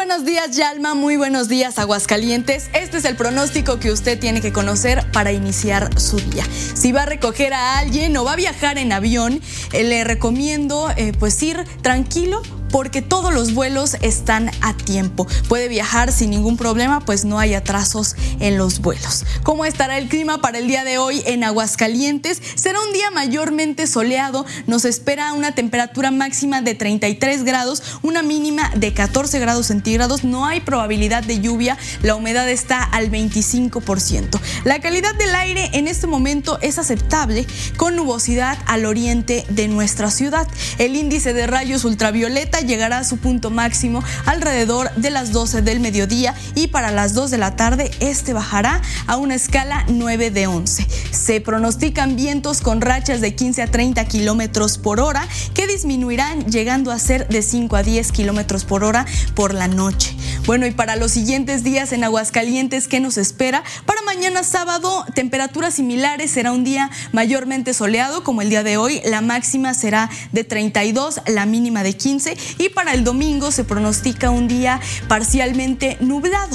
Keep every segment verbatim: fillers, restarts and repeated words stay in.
buenos días, Yalma, muy buenos días, Aguascalientes. Este es el pronóstico que usted tiene que conocer para iniciar su día. Si va a recoger a alguien o va a viajar en avión, eh, le recomiendo eh, pues ir tranquilo, porque todos los vuelos están a tiempo. Puede viajar sin ningún problema, pues no hay atrasos en los vuelos. ¿Cómo estará el clima para el día de hoy en Aguascalientes? Será un día mayormente soleado. Nos espera una temperatura máxima de treinta y tres grados, una mínima de catorce grados centígrados. No hay probabilidad de lluvia. La humedad está al veinticinco por ciento. La calidad del aire en este momento es aceptable, con nubosidad al oriente de nuestra ciudad. El índice de rayos ultravioleta llegará a su punto máximo alrededor de las doce del mediodía y para las dos de la tarde este bajará a una escala nueve de once. Se pronostican vientos con rachas de quince a treinta kilómetros por hora que disminuirán llegando a ser de cinco a diez kilómetros por hora por la noche. Bueno, y para los siguientes días en Aguascalientes, ¿qué nos espera? Para mañana sábado, temperaturas similares, será un día mayormente soleado como el día de hoy. La máxima será de treinta y dos, la mínima de quince. Y para el domingo se pronostica un día parcialmente nublado.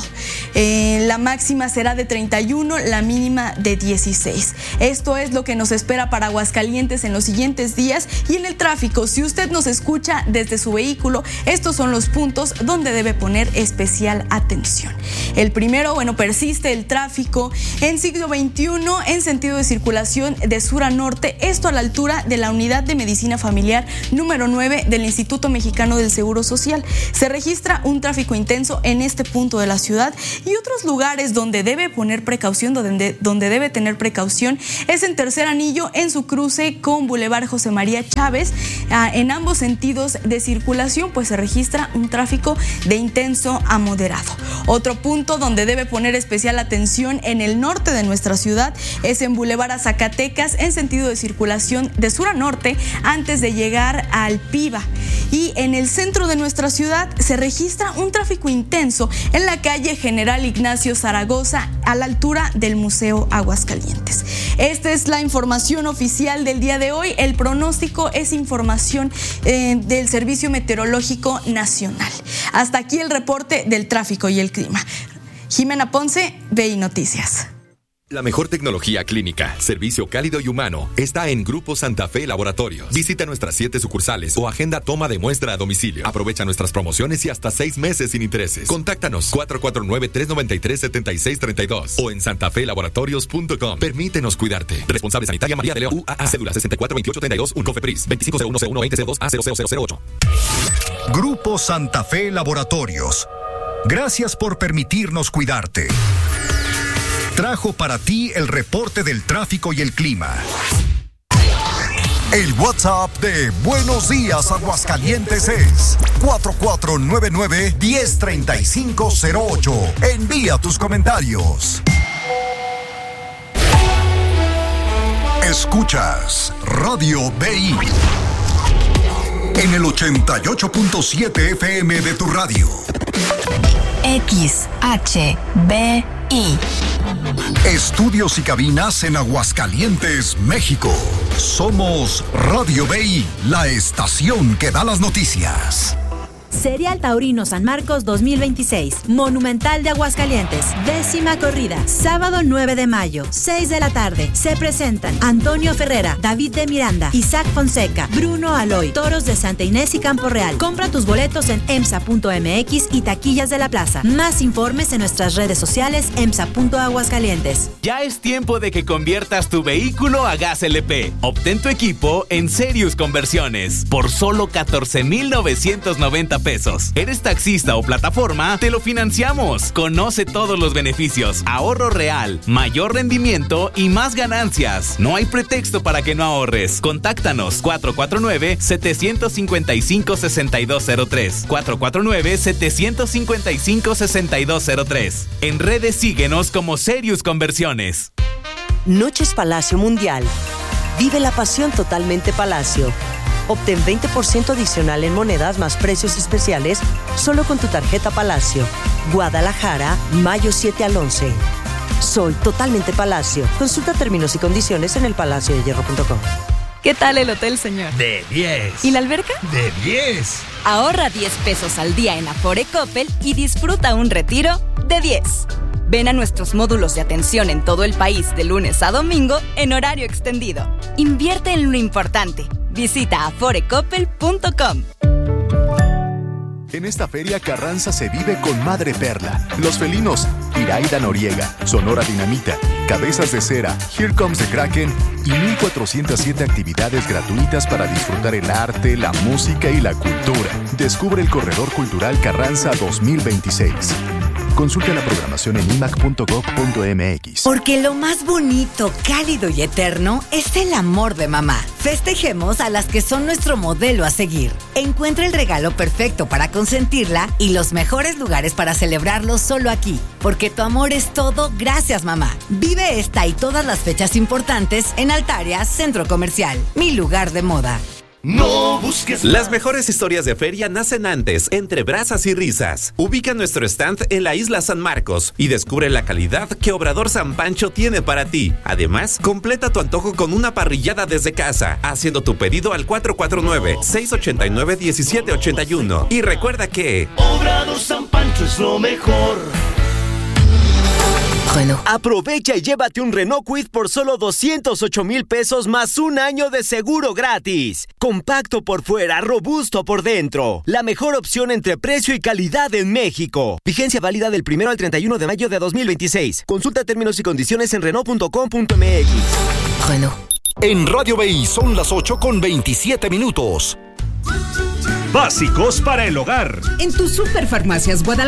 Eh, la máxima será de treinta y uno, la mínima de dieciséis. Esto es lo que nos espera para Aguascalientes en los siguientes días. Y en el tráfico, si usted nos escucha desde su vehículo, estos son los puntos donde debe poner especial atención. El primero, bueno, persiste el tráfico en siglo veintiuno en sentido de circulación de sur a norte, esto a la altura de la Unidad de Medicina Familiar número nueve del Instituto Mexicano del Seguro Social. Se registra un tráfico intenso en este punto de la ciudad, y otros lugares donde debe poner precaución, donde, donde debe tener precaución, es en Tercer Anillo, en su cruce con Boulevard José María Chávez. Ah, en ambos sentidos de circulación, pues se registra un tráfico de intenso a moderado. Otro punto donde debe poner especial atención en el norte de nuestra ciudad es en Boulevard a Zacatecas, en sentido de circulación de sur a norte, antes de llegar al Piva. Y en el centro de nuestra ciudad se registra un tráfico intenso en la calle General Ignacio Zaragoza, a la altura del Museo Aguascalientes. Esta es la información oficial del día de hoy. El pronóstico es información eh, del Servicio Meteorológico Nacional. Hasta aquí el reporte del tráfico y el clima. Jimena Ponce, V I Noticias. La mejor tecnología clínica, servicio cálido y humano está en Grupo Santa Fe Laboratorios. Visita nuestras siete sucursales o agenda toma de muestra a domicilio. Aprovecha nuestras promociones y hasta seis meses sin intereses. Contáctanos cuatro cuatro nueve, tres nueve tres, siete seis tres dos o en santafelaboratorios punto com. Permítenos cuidarte. Responsable Sanitaria María de León, U A A, cédula sesenta y cuatro veintiocho treinta y dos, un COFEPRIS, veinticinco cero uno cero uno veinte cero dos A cero cero cero cero ocho. Grupo Santa Fe Laboratorios. Gracias por permitirnos cuidarte. Trajo para ti el reporte del tráfico y el clima. El WhatsApp de Buenos Días Aguascalientes es cuatro cuatro nueve nueve, uno cero tres cinco cero ocho. Envía tus comentarios. Escuchas Radio B I en el ochenta y ocho punto siete F M de tu radio. X H B I. Estudios y cabinas en Aguascalientes, México. Somos Radio B I, la estación que da las noticias. Serial Taurino San Marcos dos mil veintiséis, Monumental de Aguascalientes, décima corrida, sábado nueve de mayo, seis de la tarde. Se presentan Antonio Ferrera, David de Miranda, Isaac Fonseca, Bruno Aloy, Toros de Santa Inés y Campo Real. Compra tus boletos en emsa punto m x y taquillas de la plaza. Más informes en nuestras redes sociales emsa punto aguascalientes. Ya es tiempo de que conviertas tu vehículo a gas L P. Obtén tu equipo en Serious Conversiones por solo catorce mil novecientos noventa pesos. ¿Eres taxista o plataforma? Te lo financiamos. Conoce todos los beneficios, ahorro real, mayor rendimiento y más ganancias. No hay pretexto para que no ahorres. Contáctanos cuatro cuatro nueve, siete cinco cinco, seis dos cero tres. cuatro cuatro nueve, siete cinco cinco, seis dos cero tres. En redes síguenos como Serious Conversiones. Noches Palacio Mundial. Vive la pasión totalmente Palacio. Obtén veinte por ciento adicional en monedas más precios especiales solo con tu tarjeta Palacio. Guadalajara, mayo siete al once. Soy totalmente Palacio. Consulta términos y condiciones en el palacio de hierro punto com. ¿Qué tal el hotel, señor? De diez. ¿Y la alberca? De diez. Ahorra diez pesos al día en Afore Coppel y disfruta un retiro de diez. Ven a nuestros módulos de atención en todo el país de lunes a domingo en horario extendido. Invierte en lo importante. Visita afore coppel punto com. En esta feria Carranza se vive con Madre Perla, Los Felinos, Iraida Noriega, Sonora Dinamita, Cabezas de Cera, Here Comes the Kraken y mil cuatrocientas siete actividades gratuitas para disfrutar el arte, la música y la cultura. Descubre el Corredor Cultural Carranza dos mil veintiséis. Consulta la programación en i m a c punto gov punto m x. Porque lo más bonito, cálido y eterno es el amor de mamá. Festejemos a las que son nuestro modelo a seguir. Encuentra el regalo perfecto para consentirla y los mejores lugares para celebrarlo solo aquí. Porque tu amor es todo, gracias mamá. Vive esta y todas las fechas importantes en Altaria Centro Comercial, mi lugar de moda. No busques más. Las mejores historias de feria nacen antes, entre brasas y risas. Ubica nuestro stand en la isla San Marcos y descubre la calidad que Obrador San Pancho tiene para ti. Además, completa tu antojo con una parrillada desde casa, haciendo tu pedido al cuatro cuatro nueve, seis ocho nueve, uno siete ocho uno. Y recuerda que Obrador San Pancho es lo mejor. Bueno. Aprovecha y llévate un Renault Kwid por solo doscientos ocho mil pesos más un año de seguro gratis. Compacto por fuera, robusto por dentro. La mejor opción entre precio y calidad en México. Vigencia válida del primero al treinta y uno de mayo de dos mil veintiséis. Consulta términos y condiciones en renault punto com punto m x. Bueno. En Radio B I son las ocho con veintisiete minutos. Básicos para el hogar. En tus Superfarmacias Guadalajara